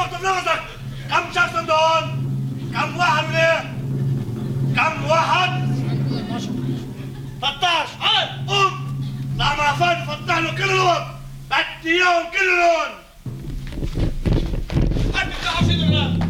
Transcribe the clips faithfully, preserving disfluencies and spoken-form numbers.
اكتب نفسك. كم شخص انت هون؟ كم واحد منيح؟ كم واحد؟ ثلاثة عشر. قوم اطلع مع فهد فتح له كل الوقت. بدي اياهم كلهم. حد يفتحوا شي دولار.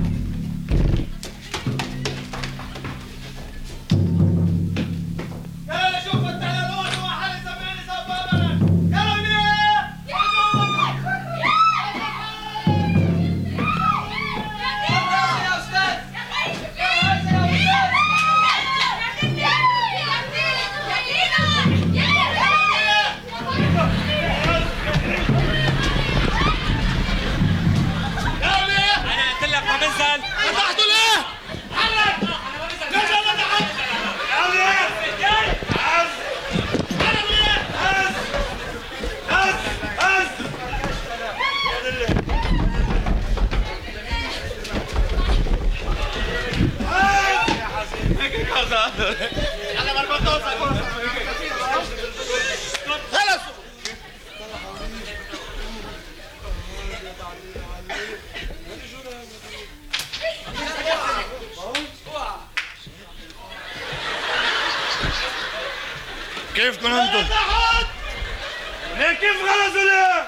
كيفكم انتم؟ ليه كيف غلسوا ليه؟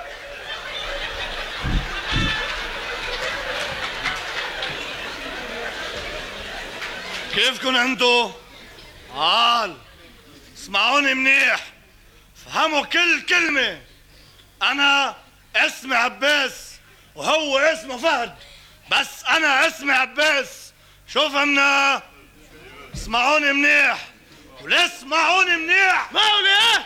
كيفكم انتم؟ عال اسمعوني منيح، فهموا كل كلمة. أنا اسمي عباس وهو اسمه فهد، بس أنا اسمي عباس. شو فهمنا؟ اسمعوني منيح وليه اسمعوني منيح؟ مولي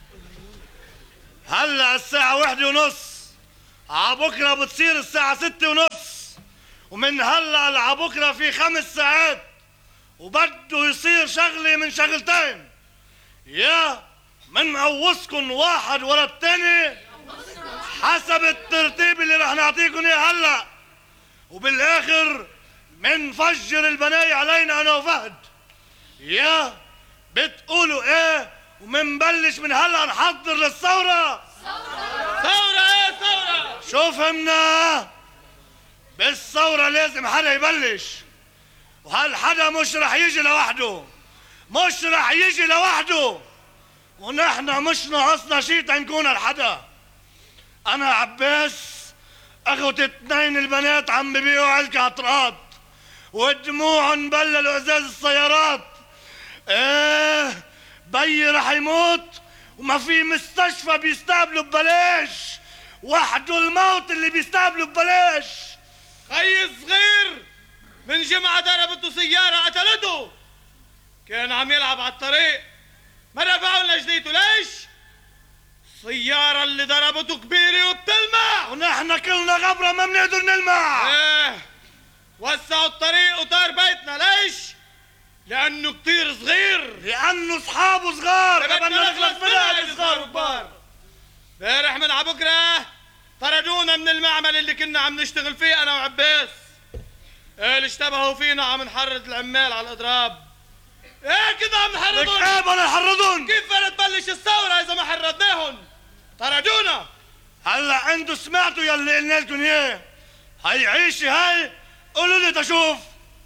هلا الساعة واحدة ونص، عبكرة بتصير الساعة ستة ونص، ومن هلا لعبكرة في خمس ساعات، وبده يصير شغلة من شغلتين. يا من معوزكن واحد ورا التاني حسب الترتيب اللي رح نعطيكم اياه هلا، وبالاخر منفجر البناية علينا انا وفهد. يا بتقولوا ايه؟ ومنبلش من هلا نحضر للثورة. ثورة ايه ثورة؟ شو فهمنا؟ بالثورة لازم حدا يبلش، وهالحدا مش رح يجي لوحده، مش رح يجي لوحده، ونحن مش ناقصنا شي تنكون الحدا. انا عباس اخوت اتنين البنات عم ببيعوا علكة عطرات ودموعن بللوا ازاز السيارات. ايه بي رح يموت وما في مستشفى بيستقبلوا ببلاش، وحده الموت اللي بيستقبلوا ببلاش. خي صغير من جمعة ضربته سيارة قتلته، كان عم يلعب على الطريق ما رفعوا لنا جديته. ليش؟ السيارة اللي ضربته كبيرة وبتلمع، ونحن كلنا غبرة ما بنقدر نلمع. ايه وسعوا الطريق وطار بيتنا. ليش؟ لأنه كتير صغير، لأنه أصحابه صغار، بدنا نخلص منها صغار وكبار. امبارح من عبكرة طردونا من المعمل اللي كنا عم نشتغل فيه أنا وعباس. اللي اشتبهوا فينا عم نحرض العمال على الإضراب. ايه كده عم نحرضهم. لك ايه بدنا نحرضهم؟ كيف بدنا تبلش الثورة إذا ما حرضناهم؟ طردونا. هلا انتوا سمعتوا يلي قلنا لكم اياه. هي عيشي هاي قولوا لي تشوف.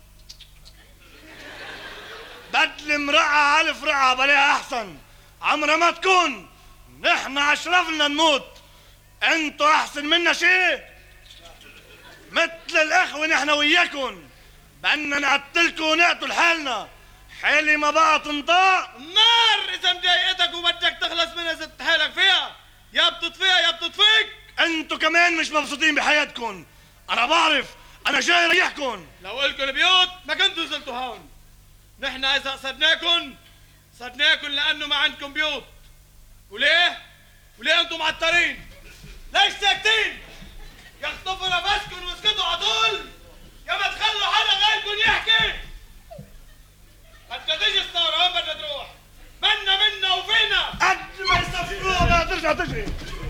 بدل مرقعة ألف رقعة بلاها أحسن، عمرها ما تكون. نحن أشرفنا نموت، انتوا أحسن منا شي؟ مثل الأخوة نحن وياكم، بدنا نقتلكم ونقتل حالنا. حالي ما بقى تنطاق. النار إذا مضايقتك وبدك تخلص منها زت حالك فيها، يا بتطفيها يا بتطفيك. انتوا كمان مش مبسوطين بحياتكم، أنا بعرف، أنا جاي ريحكم. لو إلكن بيوت ما كنتوا نزلتوا هون. نحن إذا قصدناكن صدناكن لأنه ما عندكم بيوت. وليه؟ وليه أنتم معطرين؟ ليش ساكتين؟ يخطفوا نفسكن واسكتوا على طول؟ يا ما تخلوا حدا غيركن يحكي. بدها تجي الثورة، وين بدها تروح؟ منا منا وفينا. قد ما يصفقوها ما ترجع تجري.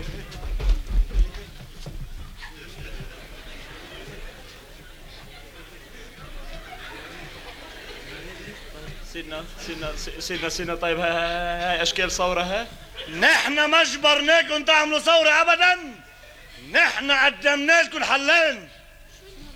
سيدنا سيدنا سيدنا سيدنا طيب هاي اشكال ثوره ها؟ نحن ما جبرناكم تعملوا ثورة أبدا، نحن قدمنا لكم حلين.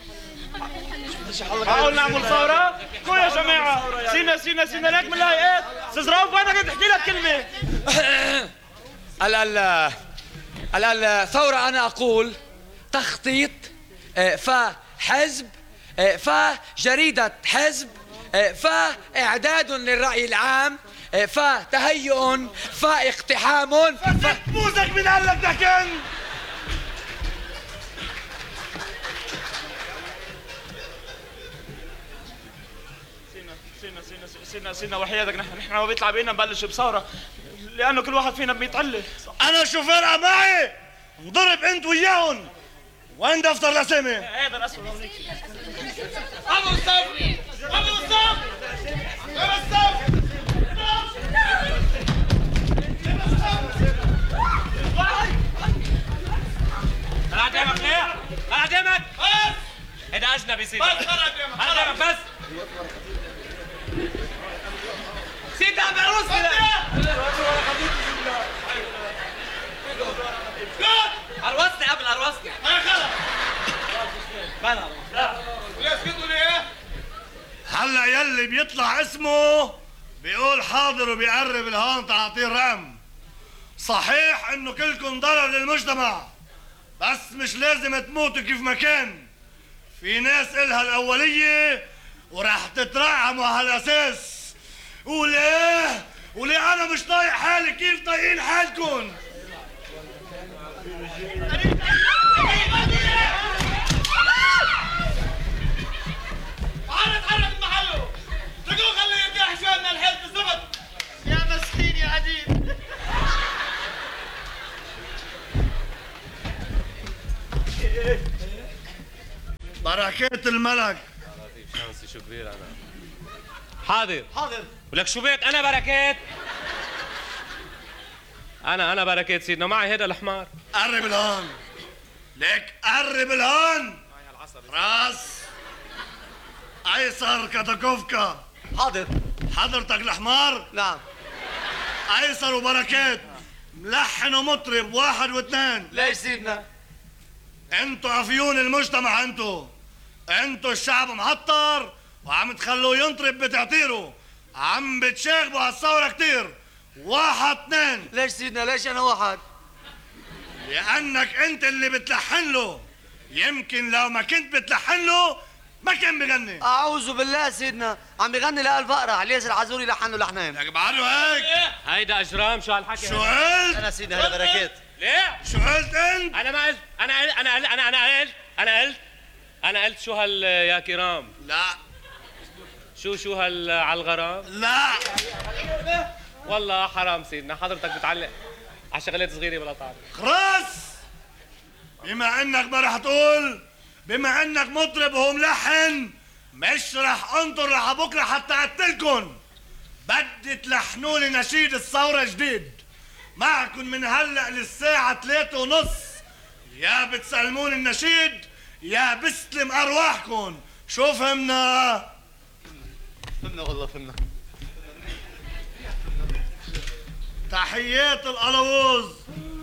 معقول نعمل ثورة؟ كو يا جماعة سينا سينا سينا لك من الهيئات. استاذ رؤوف وينك تحكي لك كلمة؟ ال ال ال الثورة أنا أقول تخطيط، فحزب، فجريدة حزب، فإعداد للرأي العام، فتهيئ، فاقتحام، فتح بوزك من قال لك دكن. سينا سينا سينا سينا سينا وحياتك نحن نحن ما بيطلع بينا نبلش بثورة لأنه كل واحد فينا بيتعلق. انا شو فارقه معي؟ انضرب انت وياهم. وين دفتر الاسامي؟ هذا الأسود هونيك. ابو الصف ابو الصف ابو الصف انا قدامك ليه؟ انا قدامك بس هيدا اجنبي سيدي. بس انا قدامك انا قدامك بس سيدي عم بعرسني عروسني قبل عروسني. ما خلص ما ليش كنتوا ليه؟ هلا يلي بيطلع اسمه بيقول حاضر وبيقرب الهون تعطيه الرقم. صحيح انه كلكم ضرر للمجتمع، بس مش لازم تموتوا كيف ما كان. في ناس إلها الأولية وراح تترعموا على هالأساس. وليه؟ وليه أنا مش طايق حالي كيف طايقين حالكم؟ تعال اتحرك من محله. تقول خليه يرتاح شوي من الحيط بالضبط. يا مسكين يا عديد. بركات الملك. شانسي شو كبير انا. حاضر حاضر. ولك شو بك انا بركات. انا انا بركات سيدنا معي هيدا الحمار. قرب الهون. ليك قرب الهون. راس ايسر كاتاكوفكا. حاضر. حضرتك الحمار؟ نعم. ايسر وبركات ملحن ومطرب واحد واثنين. ليش سيدنا؟ انتوا افيون المجتمع. انتوا انتوا الشعب محطر وعم تخلوه ينطرب بتعطيره. عم بتشاغبوا هالثورة كتير. واحد اثنين. ليش سيدنا؟ ليش أنا واحد؟ لأنك أنت اللي بتلحن له. يمكن لو ما كنت بتلحن له ما كان بغني. أعوذ بالله سيدنا، عم بيغني لقلب فقرة. عليز العزوري لحن له لحنين. لك بعده هيك. هيدا اجرام. شو هالحكي؟ شو قلت؟ أنا سيدنا هذا بركات. ليه؟ شو قلت أنت؟ انا ما قلت. انا قلت انا قلت انا انا قلت انا قلت انا قلت شو هال يا كرام. لا شو شو هال على الغرام. لا والله حرام سيدنا. حضرتك بتعلق على شغلات صغيره بلا تعرف. خلاص. بما انك ما رح تقول، بما انك مطرب وهو ملحن، مش رح انطر لح بكره حتى اقتلكن. بدي تلحنوا لي نشيد الثوره جديد. معكن من هلا للساعه ثلاثة ونص. يا بتسلمون النشيد يا بستلم ارواحكن. شو فهمنا؟ فهمنا والله فهمنا. تحيات القلاووز.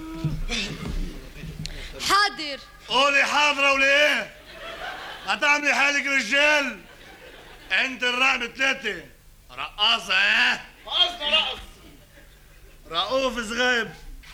حاضر. قولي حاضرة وليه؟ هتعملي حالك رجال؟ انت الرقم ثلاثة. رقاصة اه؟ رقصنا رقص. رؤوف صغيب.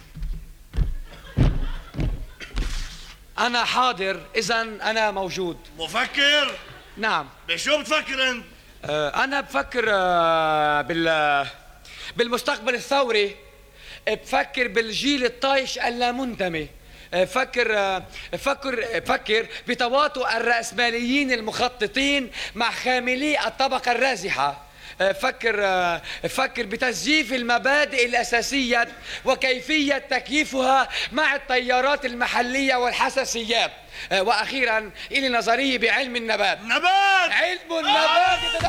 أنا حاضر، إذا أنا موجود. مفكر؟ نعم. بشو بتفكر انت؟ آه، أنا بفكر آه، بال بالمستقبل الثوري. بفكر بالجيل الطايش اللامنتمي. بفكر بفكر بفكر بتواطؤ الرأسماليين المخططين مع خاملي الطبقة الرازحة. فكر فكر بتسجيف المبادئ الأساسية وكيفية تكييفها مع التيارات المحلية والحساسيات. وأخيرا إلي نظرية بعلم النبات. نبات. علم النبات.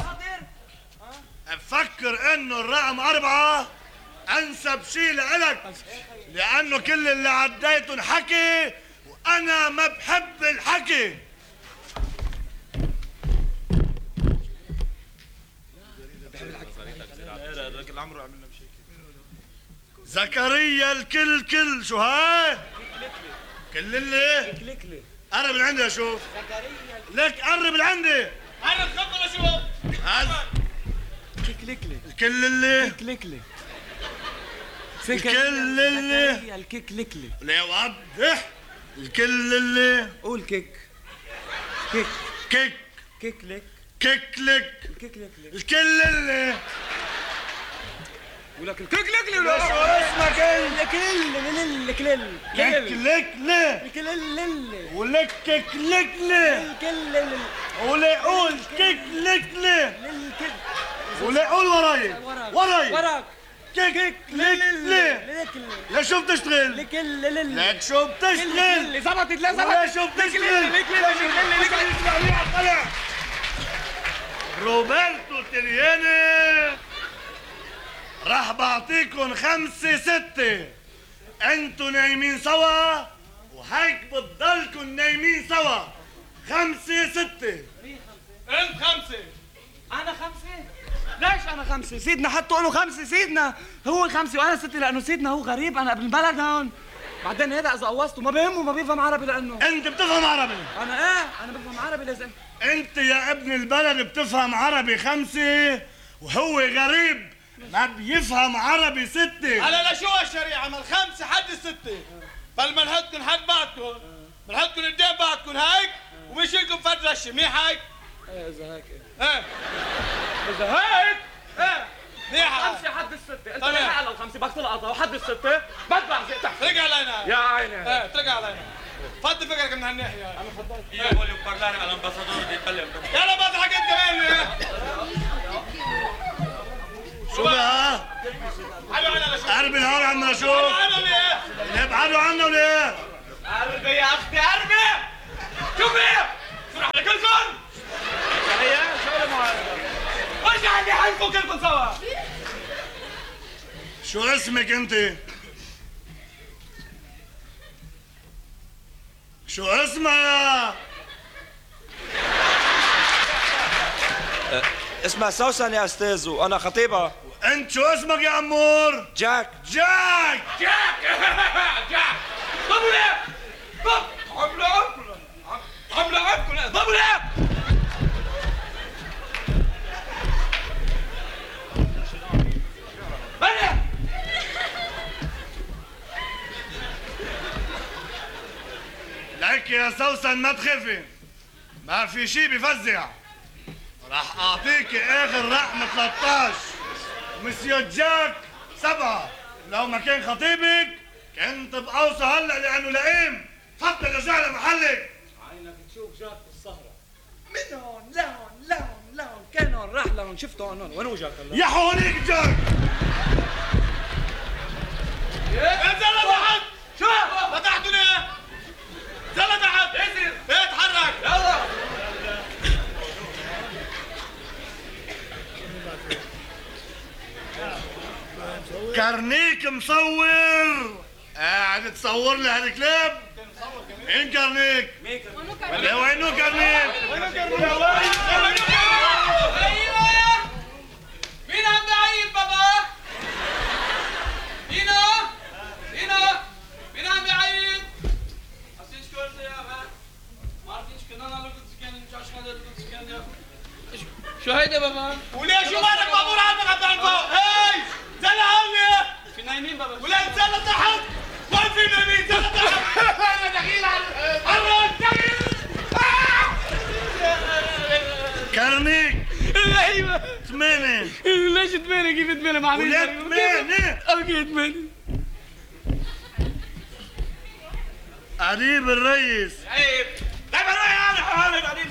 بفكر انه الرقم أربعة أنسب شيء لإلك، لأنه كل اللي عديتن حكي وأنا ما بحب الحكي. زكريا الكل كل. شو هاي؟ كل اللي قرب لعندي اشوف. لك قرب لعندي. انا تفضل اشوف. هز كيكليكلي الكل اللي كيكليكلي الكل اللي الكيكليكلي لا وضح الكل اللي قول كيك كيك كيك كيكليك كيكلك كيكليكلي الكل اللي ولك الكيكليكلي لا شو اسمك انت؟ الكل الكل كيكلك ليه الكل ولك كيكلك ليه الكل ولا قول كيكلك ليه الكل ولا قول وراي وراي وراك كيك لك ليه لا شو بتشتغل الكل لك شو بتشتغل ظبطت لا ولا شو بتشتغل طلع روبرتو تلياني راح بعطيكم خمسة ستة انتوا نايمين سوا وهيك بتضلكم نايمين سوا خمسة ستة انت خمسه. انا خمسة ليش انا خمسة سيدنا حطوا له خمسة سيدنا هو خمسة وانا ستة لانه سيدنا هو غريب انا ابن البلد هون بعدين هذا اذا قوصته ما بهمه ما بيفهم عربي لانه انت بتفهم عربي انا ايه انا بفهم عربي لازم انت يا ابن البلد بتفهم عربي خمسة وهو غريب ما بيفهم عربي ستة. على لشو الشريعه من الخمسه حد السته. فالمنهجكم حد بعضكم منهجكم قدام بعضكم هيك ومشي لكم فد رشه منيح هيك. ايه اذا هيك ايه اذا هيك ايه منيح. خمسة حد الستة انت تمام. ما على الخمسة بدك تلقطها وحد الستة بدفع زي تحت ترجع علينا. يا عيني ايه ترجع علينا. فضي فكرك من هالناحيه. انا فضلت. Io voglio parlare all'ambasciatore d'Italia. يلا بضحك انت كمان. شو بقى؟ حلو انا لشو. قربي لهون عنا شو؟ انا ليه؟ ابعدوا عنا وليه؟ قربي يا اختي قربي شوفي شو رح لكلكم هي شغله معينة ارجع عندي حلفوا كلكم سوا شو اسمك انت؟ شو اسمها؟ اسمها سوسن يا استاذ وانا خطيبها. انت شو اسمك يا امور؟ جاك. جاك جاك جاك ضربوا ليه ضرب عم لعبكم عم لعبكم ضربوا ليه بني لك يا سوسن ما تخافي ما في شي بفزع راح اعطيك اخر رقم ثلاثة عشر مسيو جاك سبعة لو ما كان خطيبك كنت بقوصه هلا لانه لئيم تفضل ارجع لمحلك. عينك تشوف جاك بالسهرة من هون لهون لهون لهون كان هون راح لهون شفته هون هون وين هو جاك هلا؟ يا حواليك جاك انزل تحت. شو؟ فتحتوا ليه؟ انزل تحت. انزل. ايه اتحرك. يلا. كارنيك مصور قاعد تصور لي هالكلاب. مين كارنيك؟ ولا وينو كارنيك؟ ايوه. مين عم بعيد بابا؟ مينا؟ مينا؟ مين عم بعيد؟ عارفين شو قلت يا بابا؟ ما عارفين شو كنا نعمل كنت سكان مش عشان هذا كنت سكان يا شو هيدا بابا؟ وليه شو مالك مامور عنك عم تعال فوق؟ هي زل هون في نايمين بابا ولا زل تحت وين في نايمين زل تحت انا دخيل على دخيل كارنيك ايوه ثمانية ليش ثمانية كيف ثمانية مع مين؟ ولا ثمانية اكيد ثمانية قريب الريس. عيب طيب انا انا حالك قريب.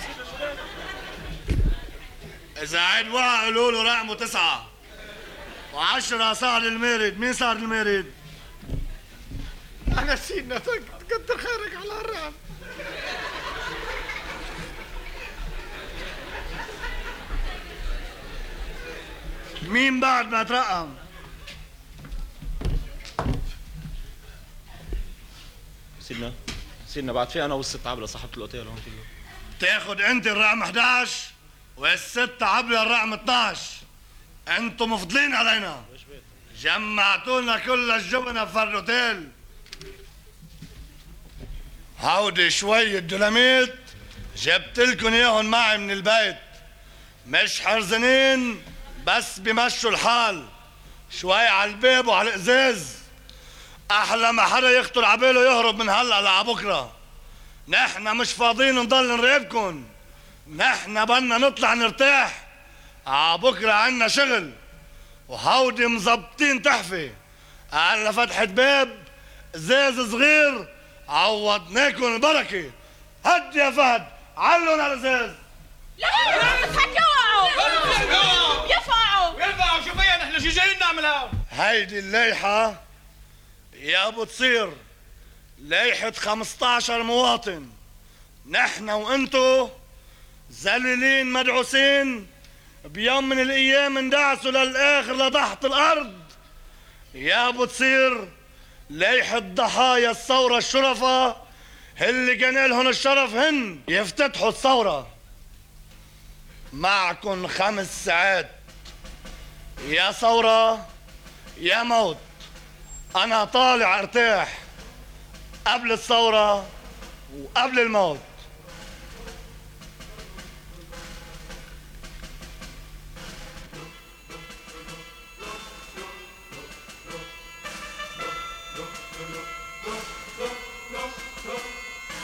إذا عيد واحد قولوا له رقمه تسعة وعشرة صار المارد. مين صار المارد؟ انا سيدنا كتر خيرك على الرقم. مين بعد ما ترقم؟ سيدنا سيدنا بعد في انا والست عبله صاحبة الاوتيل هون فيه. تاخد انت الرقم احد عشر والست عبلة الرقم اثنعش. انتم مفضلين علينا جمعتوا لنا كل الجبنة في الاوتيل. هودي شوية دولاميت جبت لكم اياهم معي من البيت، مش حرزنين بس بمشوا الحال، شوي على الباب وعلى الازاز، احلى ما حدا يخطر عباله يهرب من هلا لعبكره. نحن مش فاضيين نضل نراقبكن، نحن بدنا نطلع نرتاح، عبكره عنا شغل، وهودي مزبطين تحفه، هلا فتحة باب ازاز صغير عوضناكم البركه. هد يا فهد علون على الازاز. لا بس يوقعوا يفقعوا ينفعوا شو فيها نحن شو جايين نعمل هون؟ هيدي الليحة يا ابو تصير ليحة خمسطعش مواطن، نحن وانتو ذليلين مدعوسين بيوم من الايام اندعسوا للاخر لتحت الارض. يا ابو تصير ليحة ضحايا الثورة الشرفة اللي كان لهم الشرف هن يفتتحوا الثورة. معكن خمس ساعات، يا ثورة يا موت. انا طالع ارتاح قبل الثورة وقبل الموت.